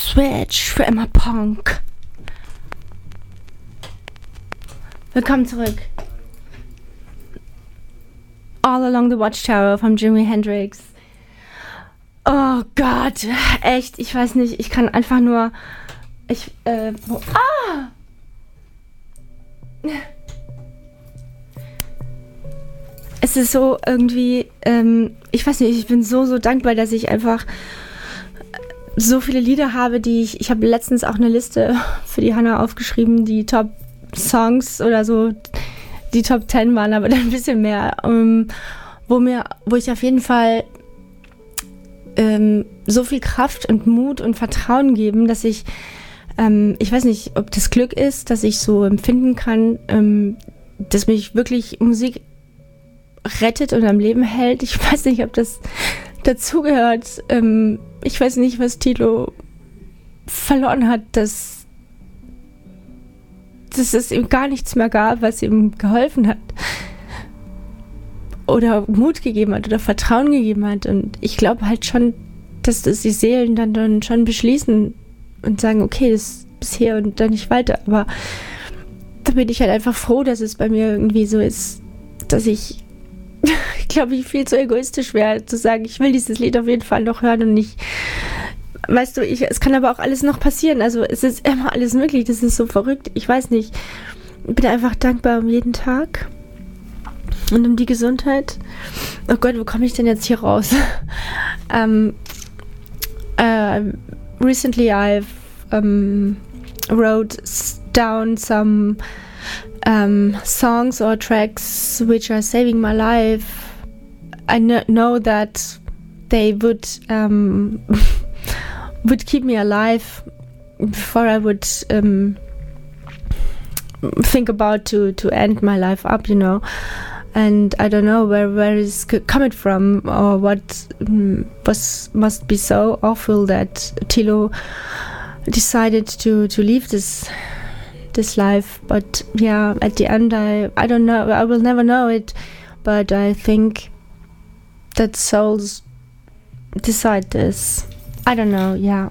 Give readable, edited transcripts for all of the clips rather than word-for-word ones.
Switch für immer Punk. Willkommen zurück. All Along the Watchtower von Jimi Hendrix. Oh Gott, echt, ich weiß nicht, ich kann einfach nur... Es ist so irgendwie, ich weiß nicht, ich bin so dankbar, dass ich einfach so viele Lieder habe, die ich habe letztens auch eine Liste für die Hannah aufgeschrieben, die Top Songs oder so, die Top 10 waren, aber dann ein bisschen mehr, wo ich auf jeden Fall so viel Kraft und Mut und Vertrauen geben, dass ich weiß nicht, ob das Glück ist, dass ich so empfinden kann, dass mich wirklich Musik rettet und am Leben hält. Ich weiß nicht, ob das dazugehört. Ich weiß nicht, was Tilo verloren hat, dass es ihm gar nichts mehr gab, was ihm geholfen hat. Oder Mut gegeben hat oder Vertrauen gegeben hat. Und ich glaube halt schon, dass das die Seelen dann schon beschließen und sagen, okay, das ist bis hier und dann nicht weiter. Aber da bin ich halt einfach froh, dass es bei mir irgendwie so ist, dass ich glaube, ich viel zu egoistisch wäre, zu sagen, ich will dieses Lied auf jeden Fall noch hören und nicht, weißt du, es kann aber auch alles noch passieren, also es ist immer alles möglich, das ist so verrückt, ich weiß nicht, ich bin einfach dankbar um jeden Tag und um die Gesundheit. Oh Gott, wo komme ich denn jetzt hier raus? Recently I've wrote down some songs or tracks which are saving my life. I know that they would keep me alive before I would think about to end my life up, you know. And I don't know where it's coming from or what must be so awful that Tilo decided to leave this life. But yeah, at the end I don't know, I will never know it, but I think that souls decide this. I don't know, yeah.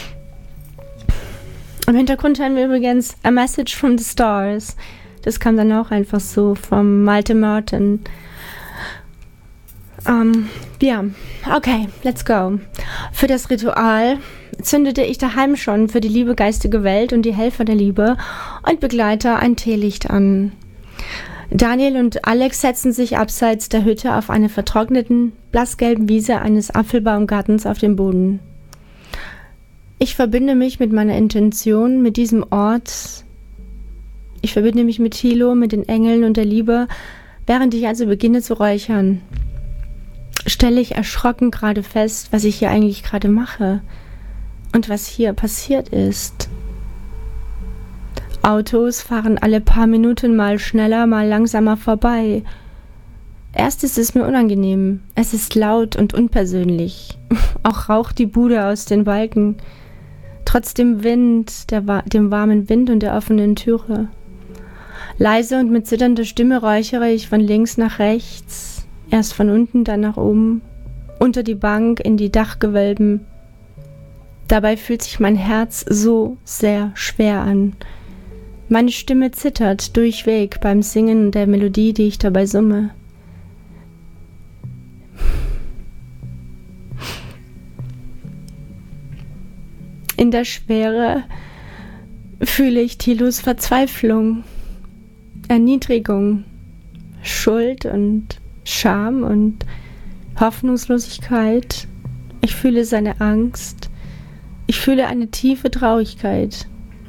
Im Hintergrund hören wir übrigens A Message from the Stars. Das kam dann auch einfach so vom Malte Martin. Ja, okay, let's go. Für das Ritual zündete ich daheim schon für die liebe geistige Welt und die Helfer der Liebe und Begleiter ein Teelicht an. Daniel und Alex setzten sich abseits der Hütte auf eine vertrockneten, blassgelben Wiese eines Apfelbaumgartens auf dem Boden. Ich verbinde mich mit meiner Intention, mit diesem Ort. Ich verbinde mich mit Tilo, mit den Engeln und der Liebe, während ich also beginne zu räuchern. Stelle ich erschrocken gerade fest, was ich hier eigentlich gerade mache und was hier passiert ist. Autos fahren alle paar Minuten mal schneller, mal langsamer vorbei. Erst ist es mir unangenehm. Es ist laut und unpersönlich. Auch raucht die Bude aus den Balken. Trotz dem Wind, dem warmen Wind und der offenen Türe. Leise und mit zitternder Stimme räuchere ich von links nach rechts. Erst von unten, dann nach oben. Unter die Bank, in die Dachgewölben. Dabei fühlt sich mein Herz so sehr schwer an. Meine Stimme zittert durchweg beim Singen der Melodie, die ich dabei summe. In der Schwere fühle ich Tilos Verzweiflung, Erniedrigung, Schuld und Scham und Hoffnungslosigkeit. Ich fühle seine Angst. Ich fühle eine tiefe Traurigkeit.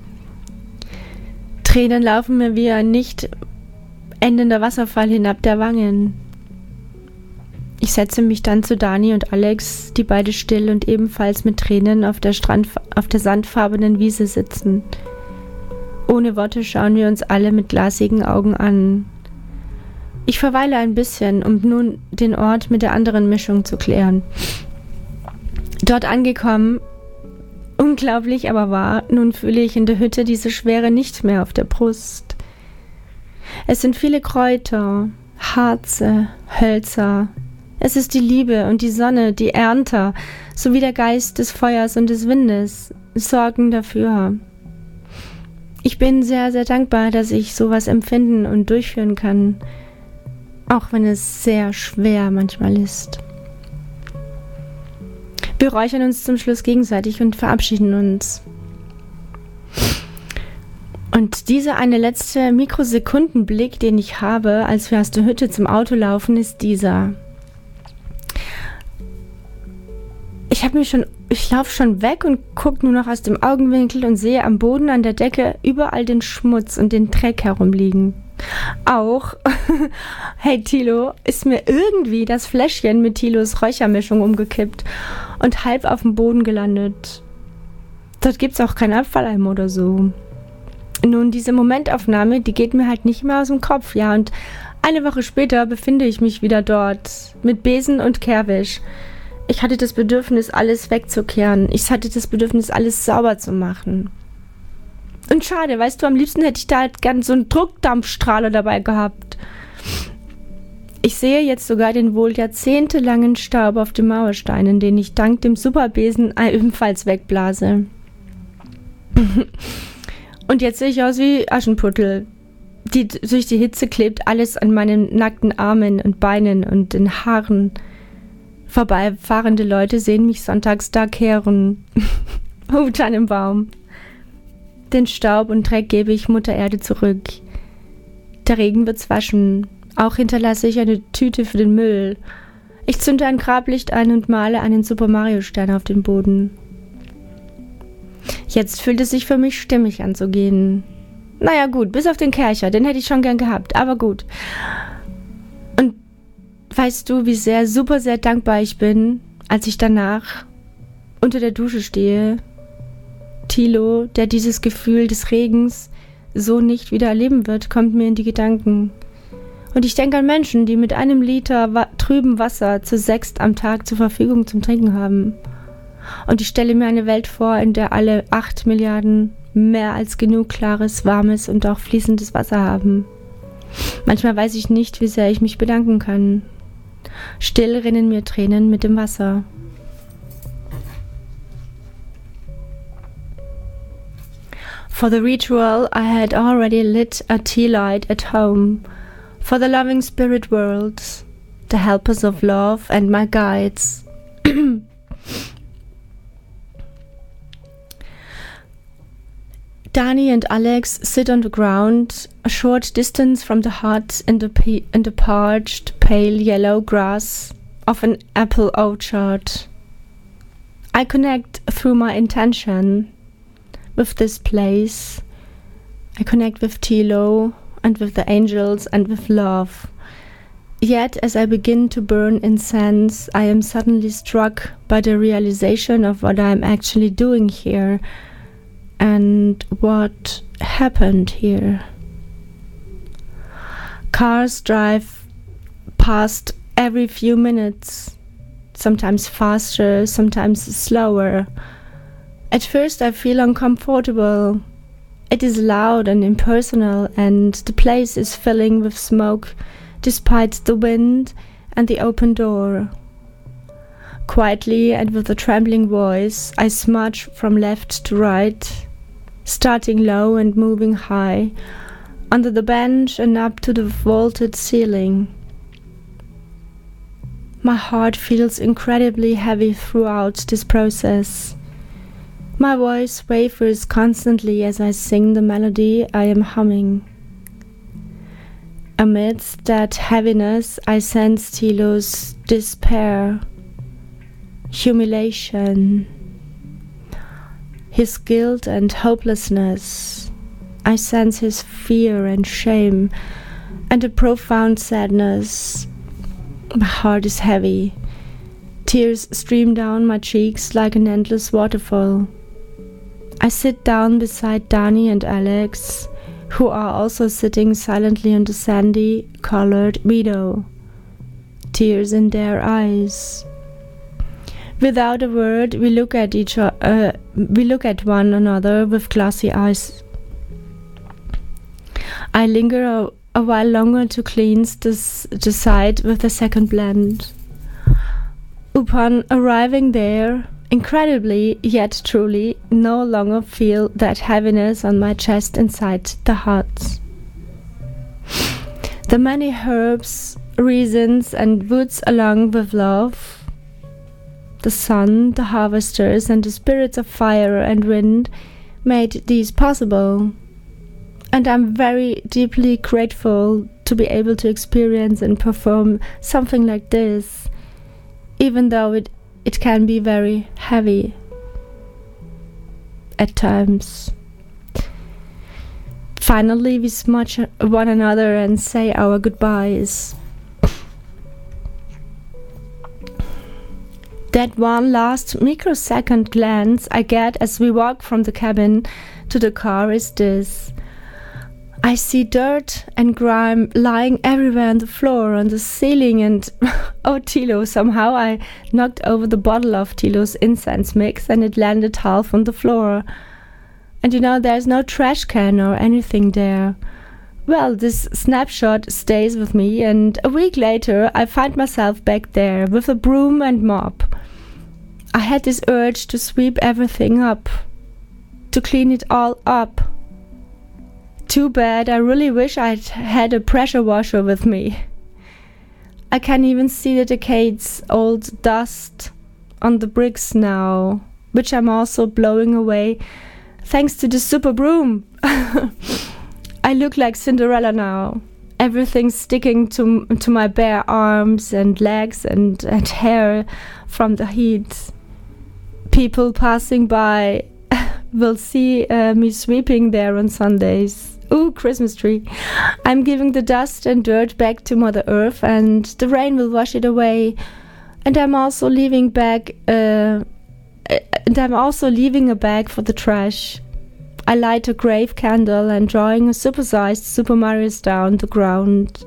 Tränen laufen mir wie ein nicht endender Wasserfall hinab der Wangen. Ich setze mich dann zu Dani und Alex, die beide still und ebenfalls mit Tränen auf der sandfarbenen Wiese sitzen. Ohne Worte schauen wir uns alle mit glasigen Augen an. Ich verweile ein bisschen, um nun den Ort mit der anderen Mischung zu klären. Dort angekommen, unglaublich aber wahr, nun fühle ich in der Hütte diese Schwere nicht mehr auf der Brust. Es sind viele Kräuter, Harze, Hölzer. Es ist die Liebe und die Sonne, die Ernter, sowie der Geist des Feuers und des Windes. sorgen dafür. Ich bin sehr, sehr dankbar, dass ich sowas empfinden und durchführen kann, auch wenn es sehr schwer manchmal ist. Wir räuchern uns zum Schluss gegenseitig und verabschieden uns. Und dieser eine letzte Mikrosekundenblick, den ich habe, als wir aus der Hütte zum Auto laufen, ist dieser. Ich laufe schon weg und gucke nur noch aus dem Augenwinkel und sehe am Boden an der Decke überall den Schmutz und den Dreck herumliegen. Auch, hey Thilo, ist mir irgendwie das Fläschchen mit Thilos Räuchermischung umgekippt und halb auf dem Boden gelandet. Dort gibt's auch keinen Abfalleimer oder so. Nun, diese Momentaufnahme, die geht mir halt nicht mehr aus dem Kopf, ja, und eine Woche später befinde ich mich wieder dort mit Besen und Kehrwisch. Ich hatte das Bedürfnis, alles wegzukehren. Ich hatte das Bedürfnis, alles sauber zu machen. Und schade, weißt du, am liebsten hätte ich da halt gern so einen Druckdampfstrahler dabei gehabt. Ich sehe jetzt sogar den wohl jahrzehntelangen Staub auf den Mauersteinen, den ich dank dem Superbesen ebenfalls wegblase. Und jetzt sehe ich aus wie Aschenputtel. Durch die Hitze klebt alles an meinen nackten Armen und Beinen und den Haaren. Vorbeifahrende Leute sehen mich sonntags da kehren. Hut an den Baum. Den Staub und Dreck gebe ich Mutter Erde zurück. Der Regen wird's waschen. Auch hinterlasse ich eine Tüte für den Müll. Ich zünde ein Grablicht ein und male einen Super Mario Stern auf den Boden. Jetzt fühlt es sich für mich stimmig anzugehen. Naja gut, bis auf den Kercher, den hätte ich schon gern gehabt, aber gut. Und weißt du, wie super sehr dankbar ich bin, als ich danach unter der Dusche stehe? Thilo, der dieses Gefühl des Regens so nicht wieder erleben wird, kommt mir in die Gedanken. Und ich denke an Menschen, die mit 1 Liter trüben Wasser zu 6 am Tag zur Verfügung zum Trinken haben. Und ich stelle mir eine Welt vor, in der alle 8 Milliarden mehr als genug klares, warmes und auch fließendes Wasser haben. Manchmal weiß ich nicht, wie sehr ich mich bedanken kann. Still rinnen mir Tränen mit dem Wasser. For the ritual, I had already lit a tea light at home. For the loving spirit worlds, the helpers of love and my guides. Dani and Alex sit on the ground, a short distance from the hut in the parched, pale yellow grass of an apple orchard. I connect through my intention with this place. I connect with Thilo and with the angels and with love. Yet, as I begin to burn incense, I am suddenly struck by the realization of what I am actually doing here and what happened here. Cars drive past every few minutes, sometimes faster, sometimes slower. At first I feel uncomfortable. It is loud and impersonal, and the place is filling with smoke despite the wind and the open door. Quietly and with a trembling voice, I smudge from left to right, starting low and moving high, under the bench and up to the vaulted ceiling. My heart feels incredibly heavy throughout this process. My voice wavers constantly as I sing the melody I am humming. Amidst that heaviness, I sense Thilo's despair, humiliation, his guilt and hopelessness. I sense his fear and shame and a profound sadness. My heart is heavy. Tears stream down my cheeks like an endless waterfall. I sit down beside Dani and Alex, who are also sitting silently on the sandy, colored meadow, tears in their eyes. Without a word, we look at one another with glassy eyes. I linger a while longer to cleanse the side with the second blend. Upon arriving there, incredibly yet truly no longer feel that heaviness on my chest inside the hut. The many herbs, reasons, and woods along with love, the sun, the harvesters, and the spirits of fire and wind made these possible. And I'm very deeply grateful to be able to experience and perform something like this, even though it can be very heavy at times. Finally, we smudge one another and say our goodbyes. That one last microsecond glance I get as we walk from the cabin to the car is this. I see dirt and grime lying everywhere on the floor, on the ceiling, and oh, Thilo, somehow I knocked over the bottle of Thilo's incense mix and it landed half on the floor. And there's no trash can or anything there. Well, this snapshot stays with me, and a week later I find myself back there with a broom and mop. I had this urge to sweep everything up, to clean it all up. Too bad, I really wish I'd had a pressure washer with me. I can even see the decades-old dust on the bricks now, which I'm also blowing away thanks to the super broom. I look like Cinderella now. Everything's sticking to my bare arms and legs and hair from the heat. People passing by will see me sweeping there on Sundays. Ooh, Christmas tree. I'm giving the dust and dirt back to Mother Earth, and the rain will wash it away. And I'm also leaving a bag for the trash. I light a grave candle and drawing a supersized Super Mario's down the ground.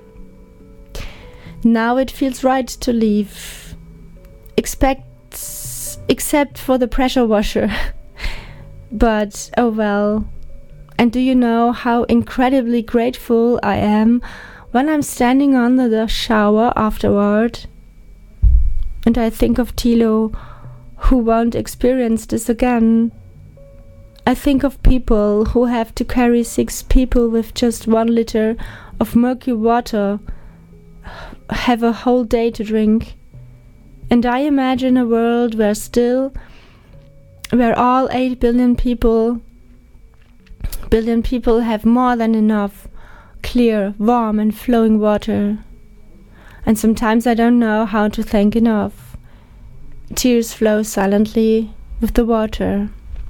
Now it feels right to leave. Except for the pressure washer. But, oh well. And do you know how incredibly grateful I am when I'm standing under the shower afterward? And I think of Thilo, who won't experience this again. I think of people who have to carry 6 people with just 1 liter of murky water, have a whole day to drink. And I imagine a world where all 8 billion people have more than enough clear, warm and flowing water. And sometimes I don't know how to thank enough. Tears flow silently with the water.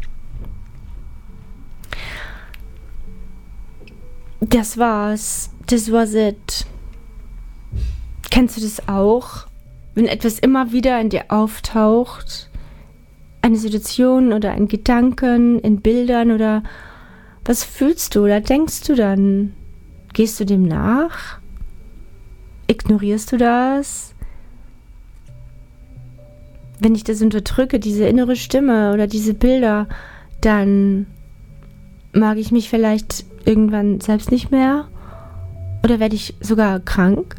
Das war's. This was it. Kennst du das auch? Wenn etwas immer wieder in dir auftaucht, eine Situation oder ein Gedanken in Bildern, oder was fühlst du oder denkst du dann? Gehst du dem nach? Ignorierst du das? Wenn ich das unterdrücke, diese innere Stimme oder diese Bilder, dann mag ich mich vielleicht irgendwann selbst nicht mehr? Oder werde ich sogar krank?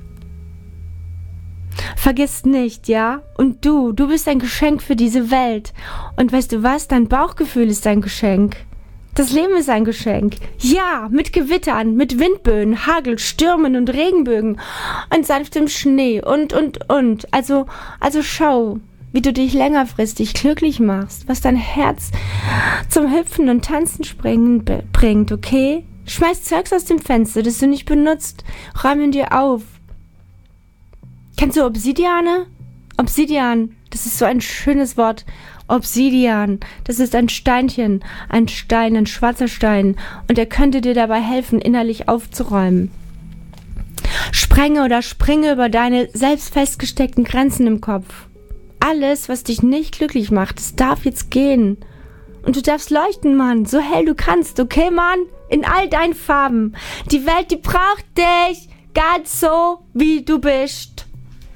Vergiss nicht, ja? Und du bist ein Geschenk für diese Welt. Und weißt du was? Dein Bauchgefühl ist ein Geschenk. Das Leben ist ein Geschenk. Ja, mit Gewittern, mit Windböen, Hagel, Stürmen und Regenbögen und sanftem Schnee und. Also schau, wie du dich längerfristig glücklich machst, was dein Herz zum Hüpfen und Tanzen springen bringt, okay? Schmeiß Zeugs aus dem Fenster, das du nicht benutzt. Räum ihn dir auf. Kennst du Obsidiane? Obsidian, das ist so ein schönes Wort. Obsidian, das ist ein Steinchen, ein Stein, ein schwarzer Stein. Und er könnte dir dabei helfen, innerlich aufzuräumen. Sprenge oder springe über deine selbst festgesteckten Grenzen im Kopf. Alles, was dich nicht glücklich macht, es darf jetzt gehen. Und du darfst leuchten, Mann, so hell du kannst, okay, Mann? In all deinen Farben. Die Welt, die braucht dich, ganz so, wie du bist.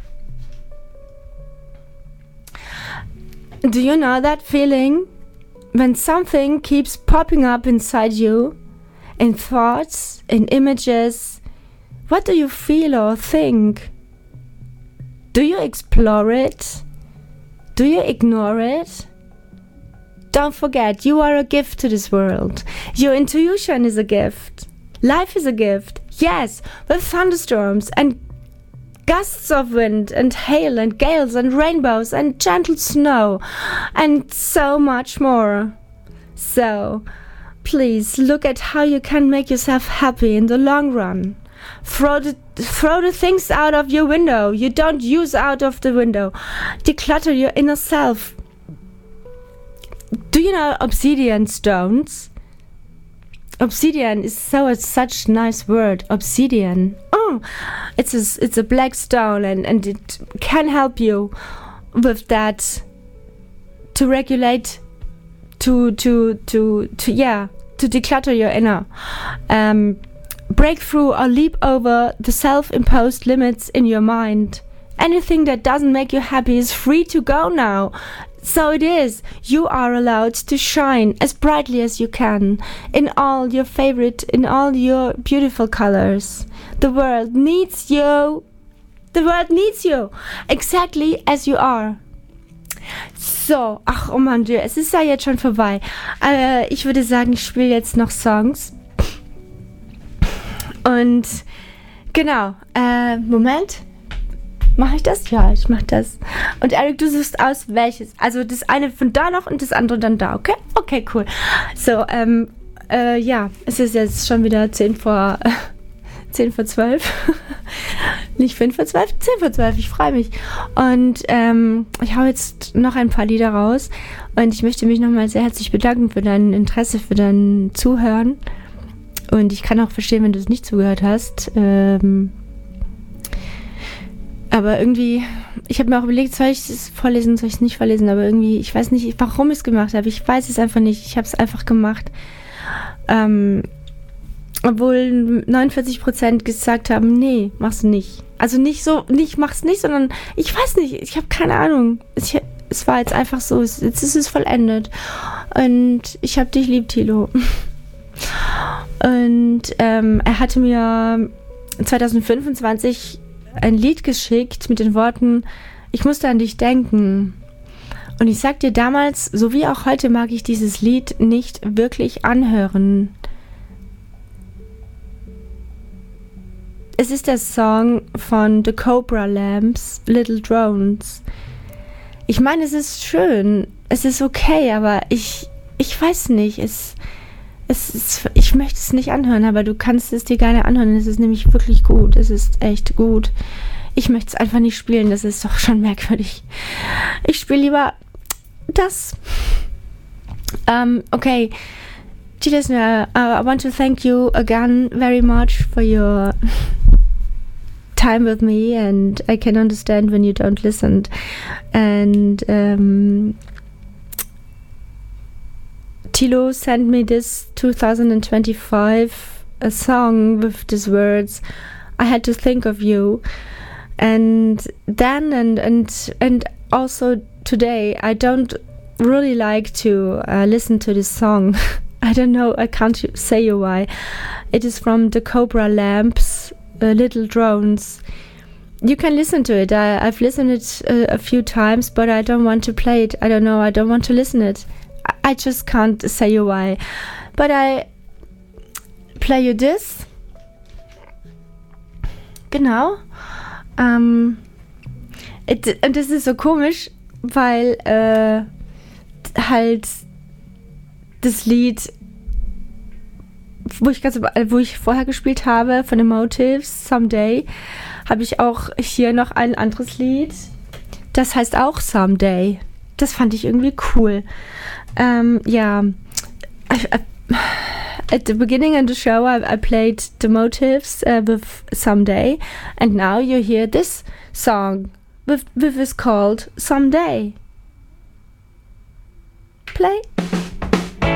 Do you know that feeling? When something keeps popping up inside you, in thoughts, in images, what do you feel or think? Do you explore it? Do you ignore it? Don't forget, you are a gift to this world. Your intuition is a gift. Life is a gift. Yes, with thunderstorms and gusts of wind and hail and gales and rainbows and gentle snow and so much more. So, please look at how you can make yourself happy in the long run. Throw the things out of your window you don't use out of the window. Declutter your inner self. Do you know obsidian stones? Obsidian is such a nice word. Obsidian. Oh, it's a black stone and it can help you with that to regulate, to declutter your inner. Break through or leap over the self-imposed limits in your mind. Anything that doesn't make you happy is free to go now. So it is. You are allowed to shine as brightly as you can in all your beautiful colors. The world needs you. The world needs you. Exactly as you are. So, oh Mann, es ist ja jetzt schon vorbei. Ich würde sagen, ich spiele jetzt noch Songs. Und genau, Moment. Mache ich das? Ja, ich mache das. Und Eric, du suchst aus, welches. Also das eine von da noch und das andere dann da, okay? Okay, cool. So, ja, es ist jetzt schon wieder 10 vor 12. Nicht 5 vor 12, 10 vor 12, ich freue mich. Und ich hau jetzt noch ein paar Lieder raus. Und ich möchte mich nochmal sehr herzlich bedanken für dein Interesse, für dein Zuhören. Und ich kann auch verstehen, wenn du es nicht zugehört hast. Aber irgendwie, ich habe mir auch überlegt, soll ich es vorlesen, soll ich es nicht vorlesen, aber irgendwie, ich weiß nicht, warum ich es gemacht habe. Ich weiß es einfach nicht. Ich habe es einfach gemacht. Obwohl 49% gesagt haben, nee, mach's nicht. Also nicht so, mach's nicht, sondern ich weiß nicht, ich habe keine Ahnung. Es war jetzt einfach so, jetzt ist es vollendet. Und ich habe dich lieb, Thilo. Und er hatte mir 2025 ein Lied geschickt mit den Worten, ich musste an dich denken. Und ich sag dir, damals, so wie auch heute, mag ich dieses Lied nicht wirklich anhören. Es ist der Song von The Cobra Lamps, Little Drones. Ich meine, es ist schön, es ist okay, aber ich weiß nicht, ich möchte es nicht anhören, aber du kannst es dir gerne anhören. Es ist nämlich wirklich gut. Es ist echt gut. Ich möchte es einfach nicht spielen. Das ist doch schon merkwürdig. Ich spiele lieber das. Okay. Dear listener, I want to thank you again very much for your time with me, and I can understand when you don't listen. And Thilo sent me this 2025 a song with these words, I had to think of you. And then and also today I don't really like to listen to this song. I don't know, I can't say you why. It is from the Cobra Lamps, Little Drones. You can listen to it. I've listened it a few times, but I don't want to play it. I don't know, I don't want to listen it. I just can't say you why. But I play you this. Genau. Und das ist so komisch, weil halt das Lied, wo ich vorher gespielt habe, von den Motives, Someday, habe ich auch hier noch ein anderes Lied. Das heißt auch Someday. Das fand ich irgendwie cool. Yeah. At the beginning of the show, I played the Motives with Someday, and now you hear this song with is called Someday. Play.